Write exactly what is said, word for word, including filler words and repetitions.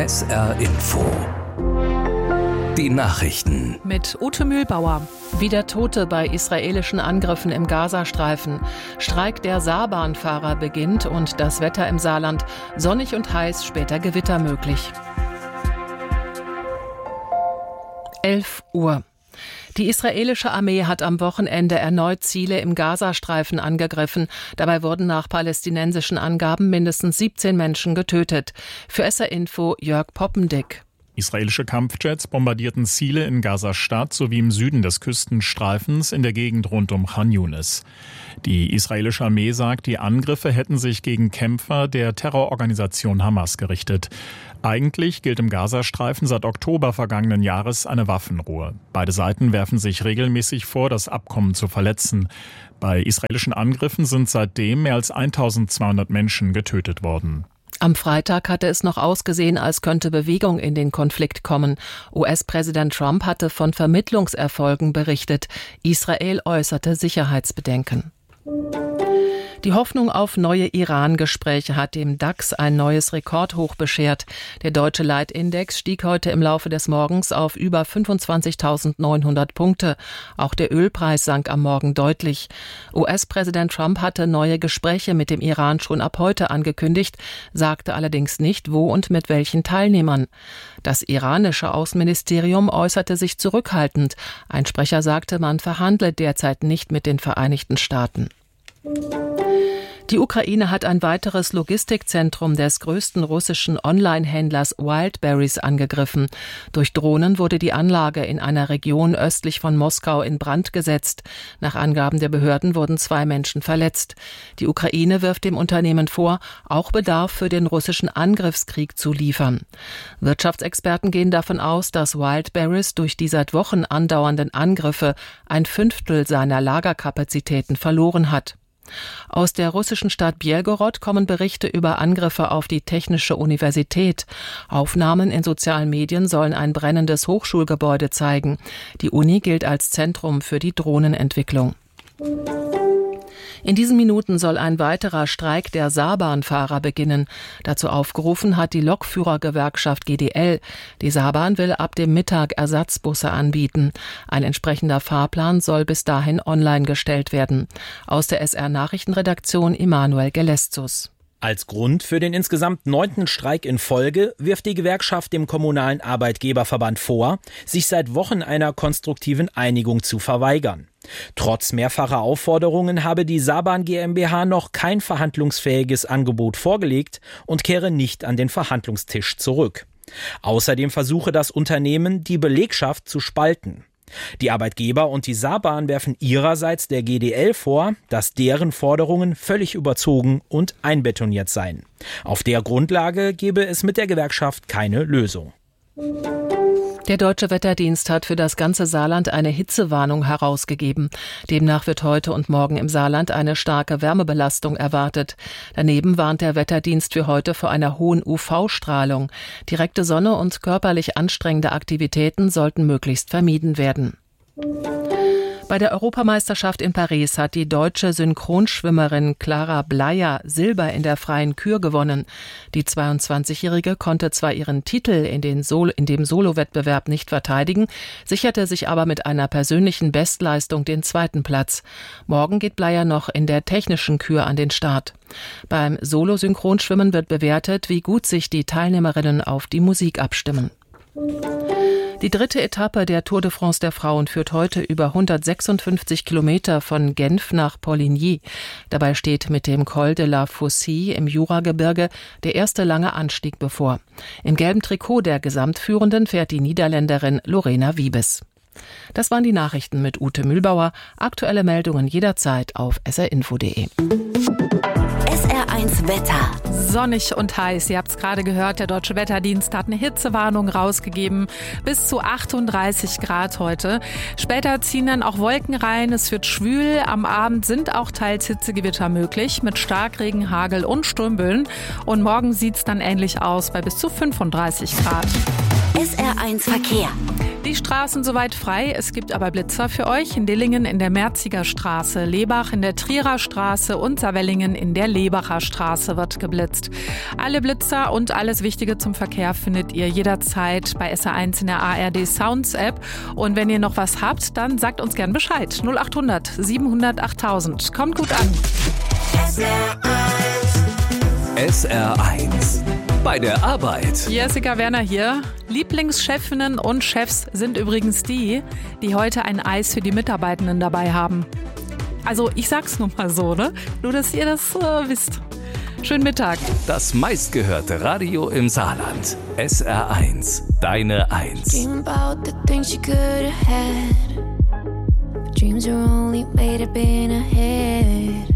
S R Info. Die Nachrichten. Mit Ute Mühlbauer. Wieder Tote bei israelischen Angriffen im Gazastreifen. Streik der Saarbahnfahrer beginnt und das Wetter im Saarland. Sonnig und heiß, später Gewitter möglich. elf Uhr. Die israelische Armee hat am Wochenende erneut Ziele im Gazastreifen angegriffen. Dabei wurden nach palästinensischen Angaben mindestens siebzehn Menschen getötet. Für S R Info Jörg Poppendick. Israelische Kampfjets bombardierten Ziele in Gaza-Stadt sowie im Süden des Küstenstreifens in der Gegend rund um Khan Yunis. Die israelische Armee sagt, die Angriffe hätten sich gegen Kämpfer der Terrororganisation Hamas gerichtet. Eigentlich gilt im Gazastreifen seit Oktober vergangenen Jahres eine Waffenruhe. Beide Seiten werfen sich regelmäßig vor, das Abkommen zu verletzen. Bei israelischen Angriffen sind seitdem mehr als eintausendzweihundert Menschen getötet worden. Am Freitag hatte es noch ausgesehen, als könnte Bewegung in den Konflikt kommen. U S-Präsident Trump hatte von Vermittlungserfolgen berichtet. Israel äußerte Sicherheitsbedenken. Die Hoffnung auf neue Iran-Gespräche hat dem DAX ein neues Rekordhoch beschert. Der deutsche Leitindex stieg heute im Laufe des Morgens auf über fünfundzwanzigtausendneunhundert Punkte. Auch der Ölpreis sank am Morgen deutlich. U S-Präsident Trump hatte neue Gespräche mit dem Iran schon ab heute angekündigt, sagte allerdings nicht, wo und mit welchen Teilnehmern. Das iranische Außenministerium äußerte sich zurückhaltend. Ein Sprecher sagte, man verhandle derzeit nicht mit den Vereinigten Staaten. Die Ukraine hat ein weiteres Logistikzentrum des größten russischen Online-Händlers Wildberries angegriffen. Durch Drohnen wurde die Anlage in einer Region östlich von Moskau in Brand gesetzt. Nach Angaben der Behörden wurden zwei Menschen verletzt. Die Ukraine wirft dem Unternehmen vor, auch Bedarf für den russischen Angriffskrieg zu liefern. Wirtschaftsexperten gehen davon aus, dass Wildberries durch die seit Wochen andauernden Angriffe ein Fünftel seiner Lagerkapazitäten verloren hat. Aus der russischen Stadt Belgorod kommen Berichte über Angriffe auf die Technische Universität. Aufnahmen in sozialen Medien sollen ein brennendes Hochschulgebäude zeigen. Die Uni gilt als Zentrum für die Drohnenentwicklung. In diesen Minuten soll ein weiterer Streik der Saarbahnfahrer beginnen. Dazu aufgerufen hat die Lokführergewerkschaft G D L. Die Saarbahn will ab dem Mittag Ersatzbusse anbieten. Ein entsprechender Fahrplan soll bis dahin online gestellt werden. Aus der S R-Nachrichtenredaktion Emanuel Gelestus. Als Grund für den insgesamt neunten Streik in Folge wirft die Gewerkschaft dem Kommunalen Arbeitgeberverband vor, sich seit Wochen einer konstruktiven Einigung zu verweigern. Trotz mehrfacher Aufforderungen habe die Saarbahn GmbH noch kein verhandlungsfähiges Angebot vorgelegt und kehre nicht an den Verhandlungstisch zurück. Außerdem versuche das Unternehmen, die Belegschaft zu spalten. Die Arbeitgeber und die Saarbahn werfen ihrerseits der G D L vor, dass deren Forderungen völlig überzogen und einbetoniert seien. Auf der Grundlage gebe es mit der Gewerkschaft keine Lösung. Der Deutsche Wetterdienst hat für das ganze Saarland eine Hitzewarnung herausgegeben. Demnach wird heute und morgen im Saarland eine starke Wärmebelastung erwartet. Daneben warnt der Wetterdienst für heute vor einer hohen U V-Strahlung. Direkte Sonne und körperlich anstrengende Aktivitäten sollten möglichst vermieden werden. Bei der Europameisterschaft in Paris hat die deutsche Synchronschwimmerin Clara Bleyer Silber in der freien Kür gewonnen. Die zweiundzwanzigjährige konnte zwar ihren Titel in, den Sol- in dem Solo-Wettbewerb nicht verteidigen, sicherte sich aber mit einer persönlichen Bestleistung den zweiten Platz. Morgen geht Bleyer noch in der technischen Kür an den Start. Beim Solo-Synchronschwimmen wird bewertet, wie gut sich die Teilnehmerinnen auf die Musik abstimmen. Die dritte Etappe der Tour de France der Frauen führt heute über hundertsechsundfünfzig Kilometer von Genf nach Poligny. Dabei steht mit dem Col de la Faucille im Juragebirge der erste lange Anstieg bevor. Im gelben Trikot der Gesamtführenden fährt die Niederländerin Lorena Wiebes. Das waren die Nachrichten mit Ute Mühlbauer. Aktuelle Meldungen jederzeit auf s r info punkt d e. S R eins Wetter. Sonnig und heiß. Ihr habt es gerade gehört, der Deutsche Wetterdienst hat eine Hitzewarnung rausgegeben. Bis zu achtunddreißig Grad heute. Später ziehen dann auch Wolken rein. Es wird schwül. Am Abend sind auch teils Hitzegewitter möglich mit Starkregen, Hagel und Sturmböen. Und morgen sieht es dann ähnlich aus bei bis zu fünfunddreißig Grad. S R eins Verkehr. Die Straßen soweit frei, es gibt aber Blitzer für euch. In Dillingen in der Merziger Straße, Lebach in der Trierer Straße und Savellingen in der Lebacher Straße wird geblitzt. Alle Blitzer und alles Wichtige zum Verkehr findet ihr jederzeit bei S R eins in der A R D Sounds App. Und wenn ihr noch was habt, dann sagt uns gern Bescheid. null acht hundert siebenhundert achttausend. Kommt gut an. S R eins. Bei der Arbeit. Jessica Werner hier. Lieblingschefinnen und Chefs sind übrigens die, die heute ein Eis für die Mitarbeitenden dabei haben. Also ich sag's nur mal so, ne? Nur, dass ihr das äh, wisst. Schönen Mittag. Das meistgehörte Radio im Saarland. S R eins. Deine Eins. Dream about the things you could have had. Dreams are only made up in a head.